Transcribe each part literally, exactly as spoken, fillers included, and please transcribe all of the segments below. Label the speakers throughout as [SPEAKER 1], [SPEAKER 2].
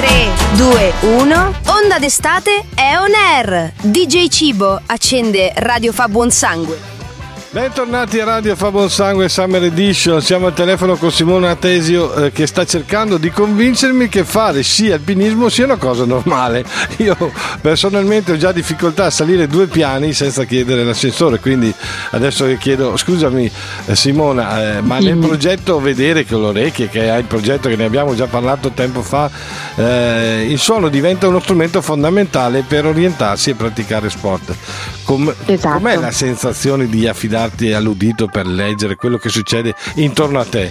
[SPEAKER 1] tre, due, uno. Onda d'estate è on air. D J Cibo accende Radio Fa Buon Sangue.
[SPEAKER 2] Bentornati a Radio Fa Buon Sangue Summer Edition. Siamo al telefono con Simona Atesio eh, che sta cercando di convincermi che fare sci alpinismo sia una cosa normale. Io personalmente ho già difficoltà a salire due piani senza chiedere l'ascensore, quindi adesso le chiedo, scusami eh, Simona, eh, ma nel progetto Vedere con le orecchie, che è il progetto che ne abbiamo già parlato tempo fa, eh, il suono diventa uno strumento fondamentale per orientarsi e praticare sport. Com-
[SPEAKER 3] esatto.
[SPEAKER 2] Com'è la sensazione di affidarti all'udito per leggere quello che succede intorno a te?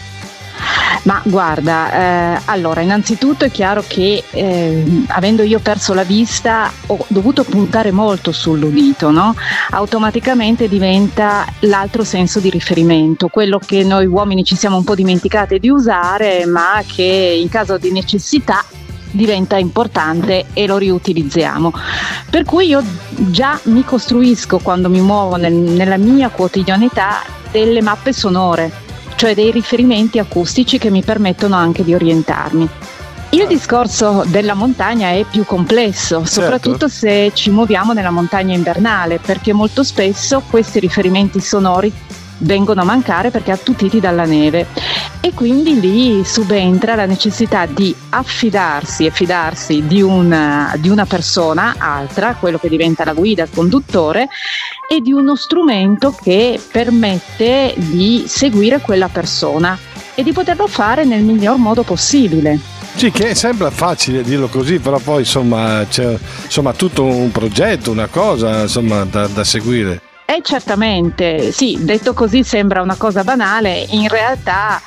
[SPEAKER 3] Ma guarda, eh, allora innanzitutto è chiaro che eh, avendo io perso la vista ho dovuto puntare molto sull'udito, no? Automaticamente diventa l'altro senso di riferimento, quello che noi uomini ci siamo un po' dimenticati di usare, ma che in caso di necessità diventa importante e lo riutilizziamo. Per cui io già mi costruisco, quando mi muovo nel, nella mia quotidianità, delle mappe sonore, cioè dei riferimenti acustici che mi permettono anche di orientarmi. Il discorso della montagna è più complesso, soprattutto certo. se ci muoviamo nella montagna invernale, perché molto spesso questi riferimenti sonori vengono a mancare perché attutiti dalla neve, e quindi lì subentra la necessità di affidarsi e fidarsi di una, di una persona altra, quello che diventa la guida, il conduttore, e di uno strumento che permette di seguire quella persona e di poterlo fare nel miglior modo possibile.
[SPEAKER 2] Sì, che sembra facile dirlo così, però poi insomma c'è insomma tutto un progetto, una cosa insomma da, da seguire.
[SPEAKER 3] Eh certamente, sì, detto così sembra una cosa banale, in realtà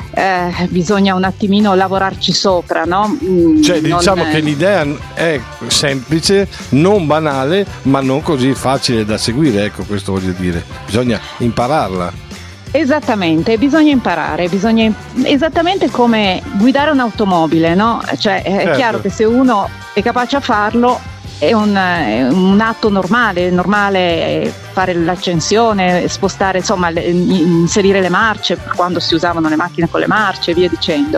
[SPEAKER 3] eh, bisogna un attimino lavorarci sopra, no? Mm,
[SPEAKER 2] cioè diciamo
[SPEAKER 3] non...
[SPEAKER 2] che l'idea è semplice, non banale, ma non così facile da seguire, ecco, questo voglio dire, bisogna impararla.
[SPEAKER 3] Esattamente, bisogna imparare, bisogna esattamente come guidare un'automobile, no? Cioè è certo. chiaro che se uno è capace a farlo è un, è un atto normale, normale fare l'accensione, spostare, insomma, inserire le marce quando si usavano le macchine con le marce e via dicendo.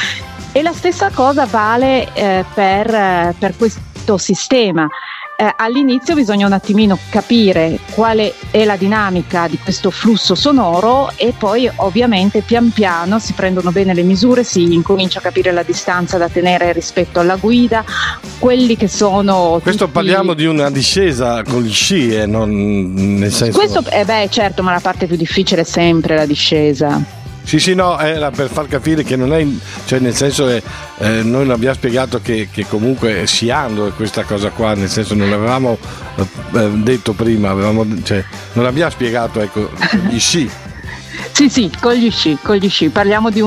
[SPEAKER 3] E la stessa cosa vale eh, per, per questo sistema. Eh, all'inizio bisogna un attimino capire quale è la dinamica di questo flusso sonoro e poi ovviamente pian piano si prendono bene le misure, si incomincia a capire la distanza da tenere rispetto alla guida, quelli che sono
[SPEAKER 2] questo
[SPEAKER 3] tutti...
[SPEAKER 2] parliamo di una discesa con gli sci, eh, non nel senso
[SPEAKER 3] questo eh beh certo, ma la parte più difficile è sempre la discesa.
[SPEAKER 2] Sì, sì, no, era per far capire che non è, cioè nel senso è, eh, noi non abbiamo spiegato che, che comunque sciando è questa cosa qua, nel senso non l'avevamo eh, detto prima, avevamo, cioè, non abbiamo spiegato, ecco, gli sci.
[SPEAKER 3] Sì, sì, con gli sci, con gli sci, parliamo di un